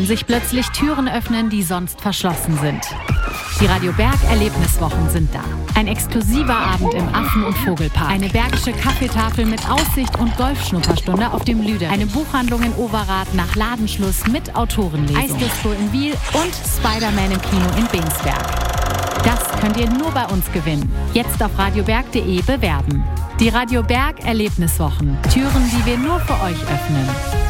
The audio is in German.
sich plötzlich Türen öffnen, die sonst verschlossen sind. Die Radio Berg Erlebniswochen sind da. Ein exklusiver Abend im Affen- und Vogelpark. Eine bergische Kaffeetafel mit Aussicht und Golfschnupperstunde auf dem Lüder. Eine Buchhandlung in Overath nach Ladenschluss mit Autorenlesung. Eisdisco in Wiel und Spider-Man im Kino in Bingsberg. Das könnt ihr nur bei uns gewinnen. Jetzt auf radioberg.de bewerben. Die Radio Berg Erlebniswochen. Türen, die wir nur für euch öffnen.